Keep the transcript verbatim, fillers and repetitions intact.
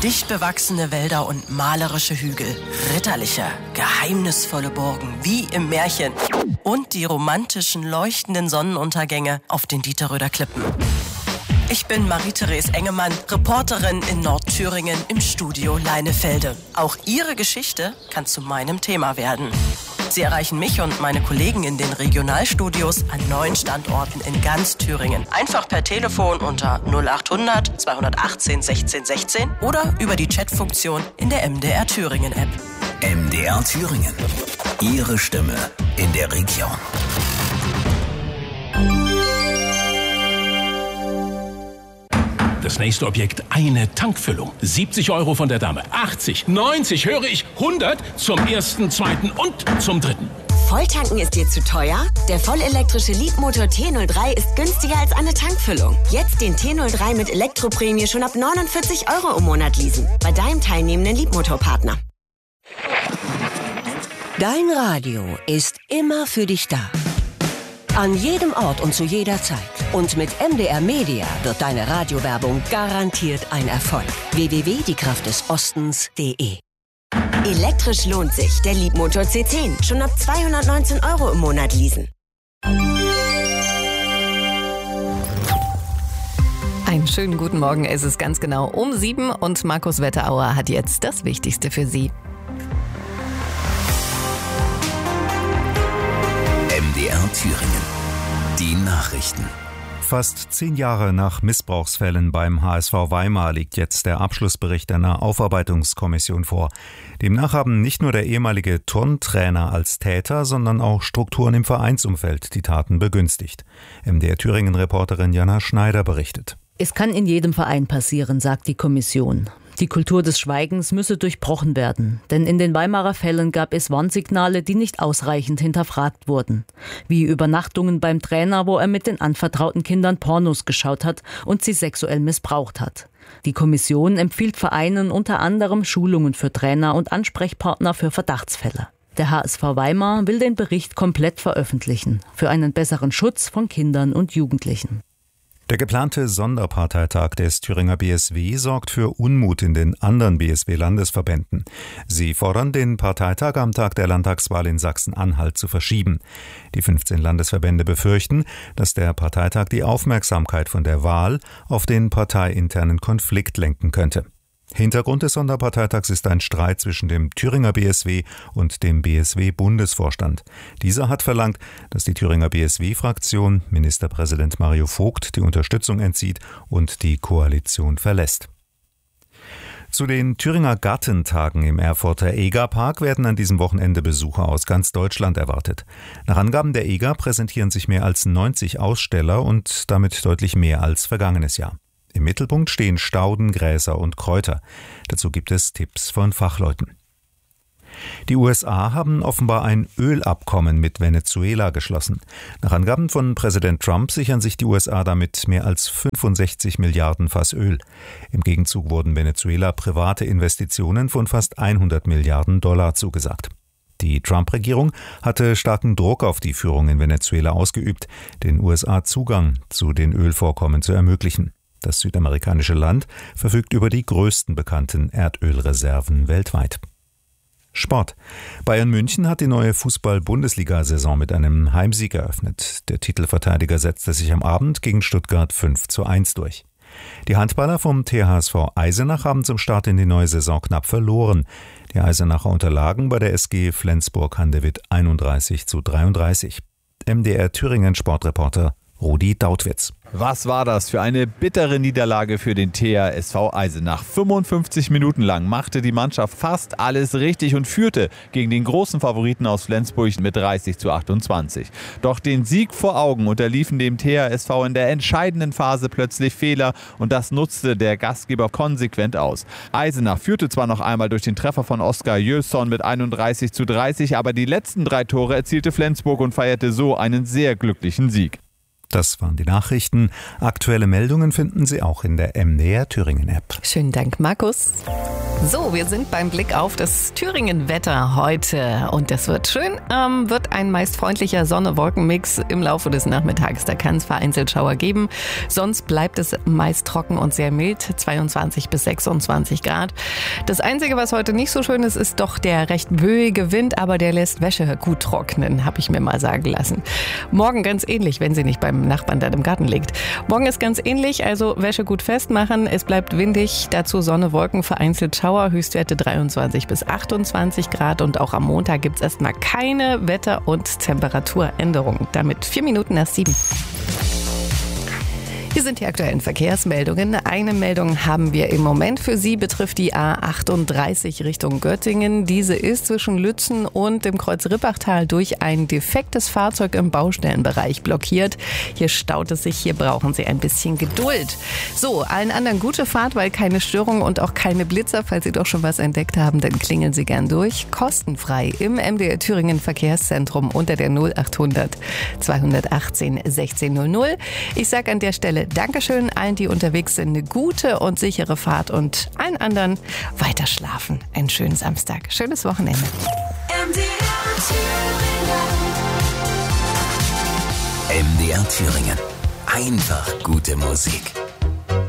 Dicht bewachsene Wälder und malerische Hügel, ritterliche, geheimnisvolle Burgen, wie im Märchen. Und die romantischen, leuchtenden Sonnenuntergänge auf den Dieterröder Klippen. Ich bin Marie-Therese Engemann, Reporterin in Nordthüringen im Studio Leinefelde. Auch Ihre Geschichte kann zu meinem Thema werden. Sie erreichen mich und meine Kollegen in den Regionalstudios an neun Standorten in ganz Thüringen. Einfach per Telefon unter null acht hundert zweihundertachtzehn sechzehn sechzehn oder über die Chatfunktion in der M D R Thüringen App. M D R Thüringen. Ihre Stimme in der Region. Das nächste Objekt, eine Tankfüllung. siebzig Euro von der Dame. achtzig, neunzig, höre ich, hundert zum ersten, zweiten und zum dritten. Volltanken ist dir zu teuer? Der vollelektrische Leapmotor T null drei ist günstiger als eine Tankfüllung. Jetzt den T null drei mit Elektroprämie schon ab neunundvierzig Euro im Monat leasen. Bei deinem teilnehmenden Leapmotor-Partner. Dein Radio ist immer für dich da. An jedem Ort und zu jeder Zeit. Und mit M D R Media wird deine Radiowerbung garantiert ein Erfolg. w w w punkt die kraft des ostens punkt de Elektrisch lohnt sich. Der Leapmotor C zehn. Schon ab zweihundertneunzehn Euro im Monat leasen. Einen schönen guten Morgen. Es ist ganz genau um sieben und Markus Wetterauer hat jetzt das Wichtigste für Sie. M D R Thüringen. Die Nachrichten. Fast zehn Jahre nach Missbrauchsfällen beim H S V Weimar liegt jetzt der Abschlussbericht einer Aufarbeitungskommission vor. Demnach haben nicht nur der ehemalige Turntrainer als Täter, sondern auch Strukturen im Vereinsumfeld die Taten begünstigt. M D R Thüringen-Reporterin Jana Schneider berichtet. Es kann in jedem Verein passieren, sagt die Kommission. Die Kultur des Schweigens müsse durchbrochen werden, denn in den Weimarer Fällen gab es Warnsignale, die nicht ausreichend hinterfragt wurden. Wie Übernachtungen beim Trainer, wo er mit den anvertrauten Kindern Pornos geschaut hat und sie sexuell missbraucht hat. Die Kommission empfiehlt Vereinen unter anderem Schulungen für Trainer und Ansprechpartner für Verdachtsfälle. Der H S V Weimar will den Bericht komplett veröffentlichen, für einen besseren Schutz von Kindern und Jugendlichen. Der geplante Sonderparteitag des Thüringer B S W sorgt für Unmut in den anderen B S W-Landesverbänden. Sie fordern, den Parteitag am Tag der Landtagswahl in Sachsen-Anhalt zu verschieben. Die fünfzehn Landesverbände befürchten, dass der Parteitag die Aufmerksamkeit von der Wahl auf den parteiinternen Konflikt lenken könnte. Hintergrund des Sonderparteitags ist ein Streit zwischen dem Thüringer B S W und dem B S W-Bundesvorstand. Dieser hat verlangt, dass die Thüringer B S W-Fraktion Ministerpräsident Mario Vogt die Unterstützung entzieht und die Koalition verlässt. Zu den Thüringer Gartentagen im Erfurter Egerpark werden an diesem Wochenende Besucher aus ganz Deutschland erwartet. Nach Angaben der Eger präsentieren sich mehr als neunzig Aussteller und damit deutlich mehr als vergangenes Jahr. Im Mittelpunkt stehen Stauden, Gräser und Kräuter. Dazu gibt es Tipps von Fachleuten. Die U S A haben offenbar ein Ölabkommen mit Venezuela geschlossen. Nach Angaben von Präsident Trump sichern sich die U S A damit mehr als fünfundsechzig Milliarden Fass Öl. Im Gegenzug wurden Venezuela private Investitionen von fast hundert Milliarden Dollar zugesagt. Die Trump-Regierung hatte starken Druck auf die Führung in Venezuela ausgeübt, den U S A Zugang zu den Ölvorkommen zu ermöglichen. Das südamerikanische Land verfügt über die größten bekannten Erdölreserven weltweit. Sport. Bayern München hat die neue Fußball-Bundesliga-Saison mit einem Heimsieg eröffnet. Der Titelverteidiger setzte sich am Abend gegen Stuttgart fünf zu eins durch. Die Handballer vom T H S V Eisenach haben zum Start in die neue Saison knapp verloren. Die Eisenacher unterlagen bei der S G Flensburg-Handewitt einunddreißig zu dreiunddreißig. M D R Thüringen Sportreporter Rudi Dautwitz. Was war das für eine bittere Niederlage für den T H S V Eisenach? fünfundfünfzig Minuten lang machte die Mannschaft fast alles richtig und führte gegen den großen Favoriten aus Flensburg mit dreißig zu achtundzwanzig. Doch den Sieg vor Augen unterliefen dem T H S V in der entscheidenden Phase plötzlich Fehler und das nutzte der Gastgeber konsequent aus. Eisenach führte zwar noch einmal durch den Treffer von Oskar Jösson mit einunddreißig zu dreißig, aber die letzten drei Tore erzielte Flensburg und feierte so einen sehr glücklichen Sieg. Das waren die Nachrichten. Aktuelle Meldungen finden Sie auch in der M D R Thüringen App. Schönen Dank, Markus. So, wir sind beim Blick auf das Thüringen-Wetter heute und das wird schön, ähm, wird ein meist freundlicher Sonne-Wolken-Mix im Laufe des Nachmittags. Da kann es vereinzelt Schauer geben, sonst bleibt es meist trocken und sehr mild, zweiundzwanzig bis sechsundzwanzig Grad. Das Einzige, was heute nicht so schön ist, ist doch der recht böige Wind, aber der lässt Wäsche gut trocknen, habe ich mir mal sagen lassen. Morgen ganz ähnlich, wenn sie nicht beim Nachbarn dann im Garten liegt. Morgen ist ganz ähnlich, also Wäsche gut festmachen, es bleibt windig, dazu Sonne, Wolken, vereinzelt Schauer. Höchstwerte dreiundzwanzig bis achtundzwanzig Grad und auch am Montag gibt es erstmal keine Wetter- und Temperaturänderungen. Damit vier Minuten nach sieben. Hier sind die aktuellen Verkehrsmeldungen. Eine Meldung haben wir im Moment für Sie, betrifft die A achtunddreißig Richtung Göttingen. Diese ist zwischen Lützen und dem Kreuz Rippachtal durch ein defektes Fahrzeug im Baustellenbereich blockiert. Hier staut es sich, hier brauchen Sie ein bisschen Geduld. So, allen anderen gute Fahrt, weil keine Störung und auch keine Blitzer. Falls Sie doch schon was entdeckt haben, dann klingeln Sie gern durch. Kostenfrei im M D R Thüringen Verkehrszentrum unter der null achthundert zweihundertachtzehn sechzehn null null. Ich sage an der Stelle Dankeschön allen, die unterwegs sind. Eine gute und sichere Fahrt und allen anderen weiter schlafen. Einen schönen Samstag. Schönes Wochenende. M D R Thüringen. M D R Thüringen. Einfach gute Musik.